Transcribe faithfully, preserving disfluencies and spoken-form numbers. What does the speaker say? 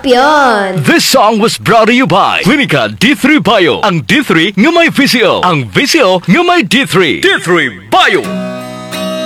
Champion! This song was brought to you by Clinica D three Bio. Ang D three nga may V C O. Ang V C O nga may D three. D three Bio!